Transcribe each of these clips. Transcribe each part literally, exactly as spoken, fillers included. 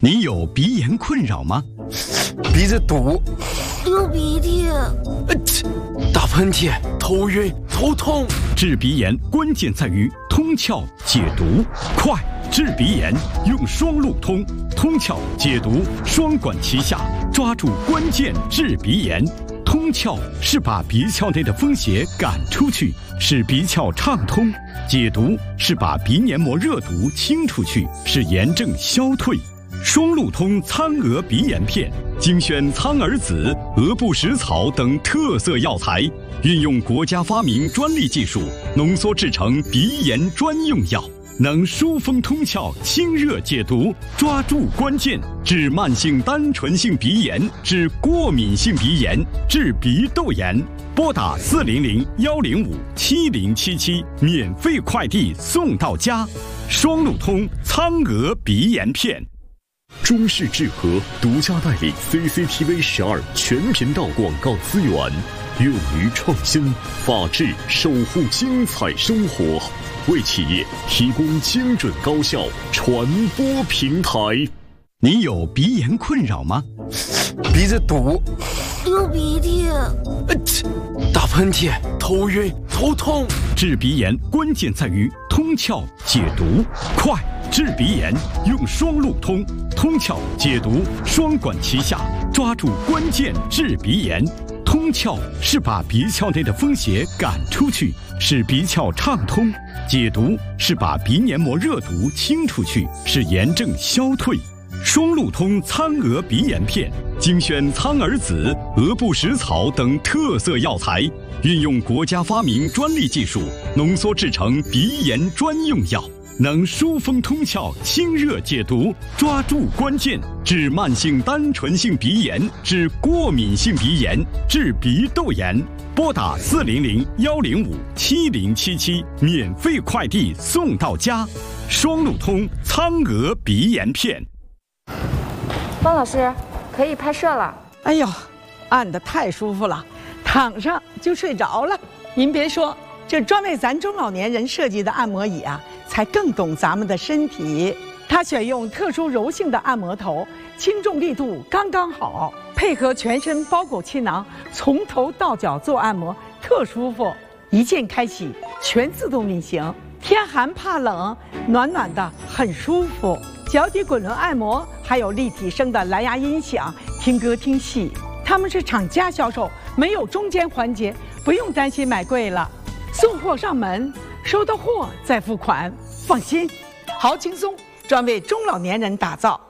你有鼻炎困扰吗？ 鼻子堵， 流鼻涕， 呃，打喷嚏，头晕，头痛。 治鼻炎关键在于通窍解毒，快治鼻炎用双路通，通窍解毒双管齐下，抓住关键治鼻炎。通窍是把鼻窍内的风邪赶出去，使鼻窍畅通；解毒是把鼻黏膜热毒清出去，使炎症消退。双路通苍娥鼻炎片，精选苍耳子、鹅不食草等特色药材，运用国家发明专利技术，浓缩制成鼻炎专用药，能疏风通窍、清热解毒，抓住关键，治慢性单纯性鼻炎，治过敏性鼻炎，治鼻窦炎。拨打四零零幺零五七零七七，免费快递送到家。双路通苍娥鼻炎片。 中视智和独家代理 C C T V 十二全频道广告资源，勇于创新，法治守护精彩生活，为企业提供精准高效传播平台。 你有鼻炎困扰吗？ 鼻子堵， 流鼻涕， 呃，打喷嚏，头晕，头痛。 治鼻炎关键在于通窍解毒，快治鼻炎用双路通，通窍解毒双管齐下，抓住关键治鼻炎。通窍是把鼻窍内的风邪赶出去，使鼻窍畅通；解毒是把鼻黏膜热毒清出去，使炎症消退。双路通苍娥鼻炎片，精选苍耳子、鹅不食草等特色药材，运用国家发明专利技术，浓缩制成鼻炎专用药，能疏风通窍、清热解毒，抓住关键，治慢性单纯性鼻炎，治过敏性鼻炎，治鼻窦炎。拨打四零零幺零五七零七七，免费快递送到家。双路通苍娥鼻炎片。 方老师，可以拍摄了。 哎呦，按得太舒服了，躺上就睡着了。您别说，这专为咱中老年人设计的按摩椅啊，才更懂咱们的身体。它选用特殊柔性的按摩头，轻重力度刚刚好，配合全身包裹气囊，从头到脚做按摩，特舒服。一键开启，全自动运行，天寒怕冷，暖暖的，很舒服。脚底滚轮按摩，还有立体声的蓝牙音响，听歌听戏。他们是厂家销售，没有中间环节，不用担心买贵了。送货上门，收到货再付款，放心，好轻松，专为中老年人打造。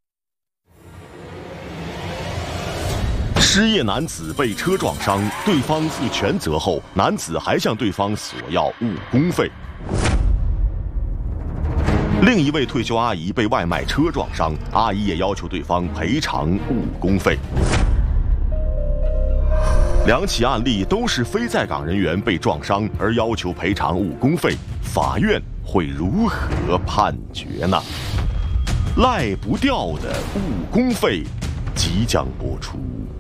失业男子被车撞伤，对方负全责后，男子还向对方索要误工费。另一位退休阿姨被外卖车撞伤，阿姨也要求对方赔偿误工费。两起案例都是非在岗人员被撞伤而要求赔偿误工费，法院会如何判决呢？赖不掉的误工费即将播出。